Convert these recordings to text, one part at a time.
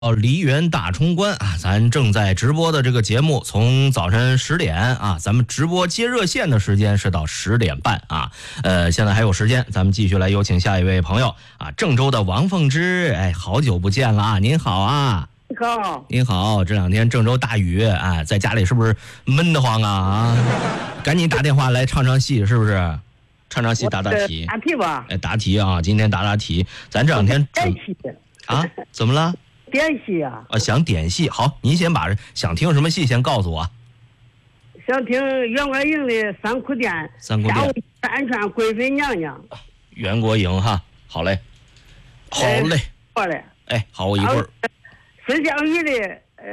梨园大冲关啊，咱正在直播的这个节目，从早晨10点啊，咱们直播接热线的时间是到10点半啊。现在还有时间，咱们继续来有请下一位朋友啊，郑州的王凤芝，哎，好久不见了啊，您好啊。 你好， 您好，这两天郑州大雨，哎，在家里是不是闷得慌啊？赶紧打电话来唱唱戏，是不是？唱唱戏，答答题。 答题吧。 哎，答题啊，今天答答题。咱这两天点戏啊，怎么了？ 点戏啊。 想点戏。好，您先把想听什么戏先告诉我。 想听袁国营的《三哭殿》。 三哭殿。 下午山川贵妃娘娘。 袁国营哈，好嘞，好嘞。 好嘞。 哎，好，我一会儿。 孙湘雨的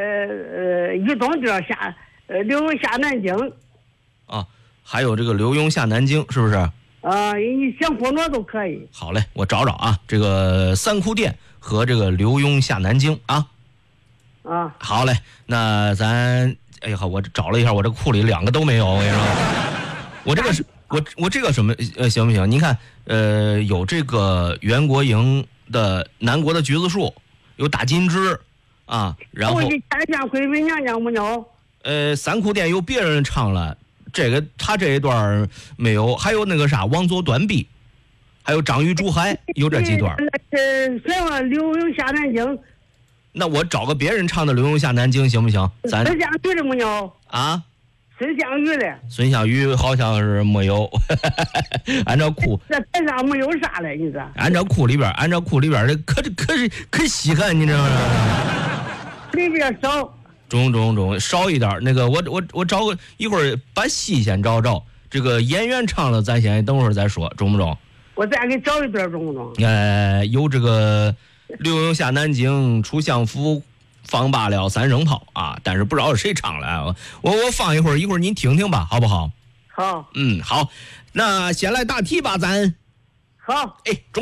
《玉东调下刘墉下南京》。 啊，还有这个刘墉下南京，是不是？ 你想播哪都可以。 好嘞，我找找啊，这个三哭殿和这个刘墉下南京啊。 啊， 好嘞，那咱哎呀，我找了一下，我这库里2个都没有，我跟你说，我这个是我这个什么行不行？您看，有这个袁国营的《南国的橘子树》，有打金枝啊，然后贵妃娘娘没有？ 三哭殿由别人唱了。这个他这一段没有，还有那个啥王佐断臂，还有张玉珠海，有这几段。 什么刘墉下南京？ 那我找个别人唱的刘墉下南京行不行？ 孙湘雨的没有啊？ 孙湘雨的。 孙湘雨好像是没有，按照库。 这台上没有啥嘞，你说？ 按照库里边的可稀罕，你知道吗？ 里边少。 中少一点。那个我找个一会儿把戏先找找，这个演员唱了咱先等会儿再说，中不中？ 我再给找一段中不中？ 有这个刘墉下南京，楚相府放罢了3声炮啊，但是不知道是谁唱了，我放一会儿您听听吧，好不好？ 好。 好，那先来答题吧，咱。 好。 哎，中。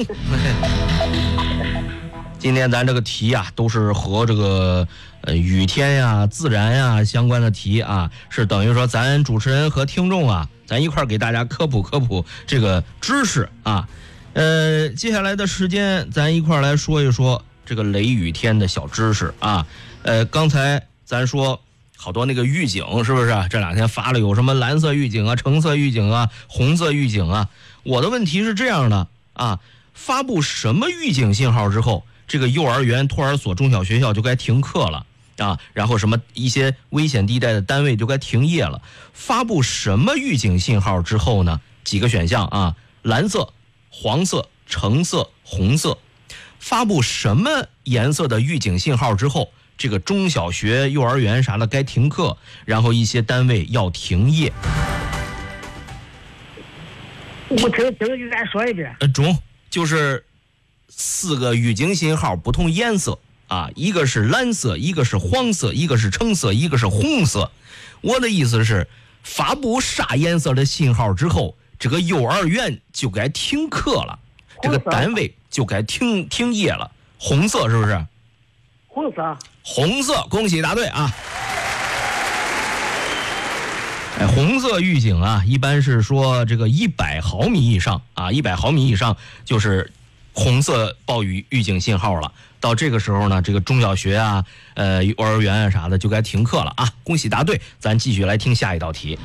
今天咱这个题啊，都是和这个雨天呀、自然呀相关的题啊，是等于说咱主持人和听众啊，咱一块儿给大家科普这个知识啊。接下来的时间咱一块儿来说一说这个雷雨天的小知识啊。刚才咱说好多那个预警是不是？这两天发了有什么蓝色预警啊、橙色预警啊、红色预警啊。我的问题是这样的啊，发布什么预警信号之后，这个幼儿园、托儿所、中小学校就该停课了啊，然后什么一些危险地带的单位就该停业了。发布什么预警信号之后呢？几个选项啊，蓝色、黄色、橙色、红色。发布什么颜色的预警信号之后，这个中小学、幼儿园啥的该停课，然后一些单位要停业。 我听你再说一遍。 中就是4个预警信号，不同颜色啊，一个是蓝色，一个是黄色，一个是橙色，一个是红色。我的意思是，发布啥颜色的信号之后，这个幼儿园就该停课了，这个单位就该停业了。红色是不是？红色，恭喜答对啊！红色预警啊，一般是说这个100毫米以上啊，100毫米以上就是红色暴雨预警信号了。到这个时候呢，这个中小学啊、幼儿园啊啥的就该停课了啊！恭喜答对，咱继续来听下一道题。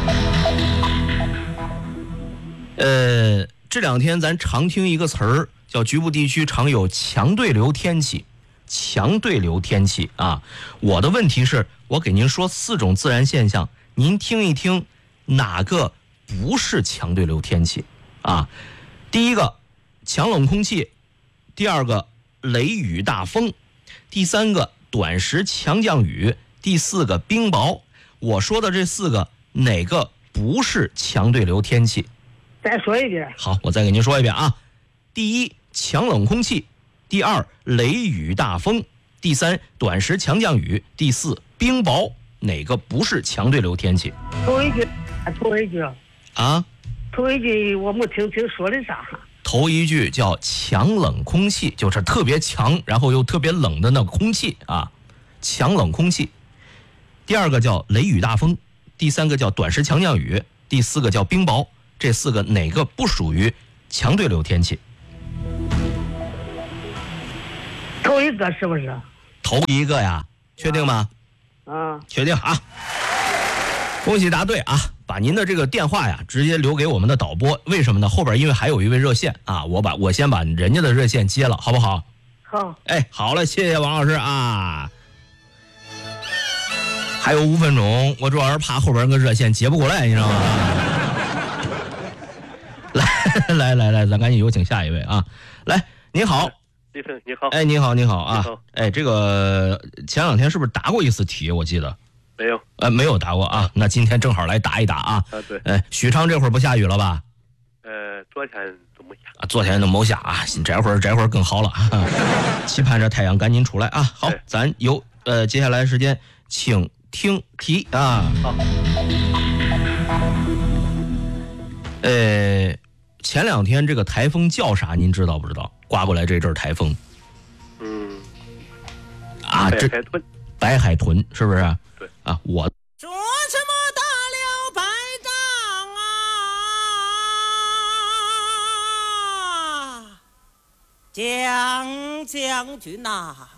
这两天咱常听一个词儿，叫局部地区常有强对流天气。强对流天气啊，我的问题是，我给您说4种自然现象，您听一听哪个不是强对流天气啊？第一个，强冷空气；第二个，雷雨大风；第三个，短时强降雨；第4个，冰雹。我说的这4个哪个不是强对流天气？ 再说一遍。 好，我再给您说一遍啊。第一，强冷空气；第二，雷雨大风；第三，短时强降雨；第4，冰雹。哪个不是强对流天气？ 头一句啊？ 头一句我没听清说的啥。 头一句叫强冷空气，就是特别强，然后又特别冷的那个空气啊，强冷空气。第二个叫雷雨大风，第3个叫短时强降雨，第4个叫冰雹。这4个哪个不属于强对流天气？ 头一个是不是？ 头一个呀，确定吗？ 啊， 确定啊！恭喜答对啊！把您的这个电话呀直接留给我们的导播，为什么呢？后边因为还有一位热线啊，我先把人家的热线接了，好不好？ 好。 哎，好了，谢谢王老师啊。还有5分钟，我主要是怕后边那个热线接不过来，你知道吗？来，咱赶紧有请下一位啊！来，您好， 先生你好。 哎，你好啊！ 你好。 哎，这个前2天是不是答过一次题？我记得没有。 没有答过啊。那今天正好来答一答啊。 对。 哎，许昌这会儿不下雨了吧？ 昨天都没下。 昨天都没下啊，这会儿更好了啊！期盼着太阳赶紧出来啊！好，咱有接下来时间，请听题啊。 好。 前2天这个台风叫啥？您知道不知道？刮过来这阵台风。 白海豚。 白海豚是不是？ 对。 啊，我说什么大了白仗啊，蒋将军呐！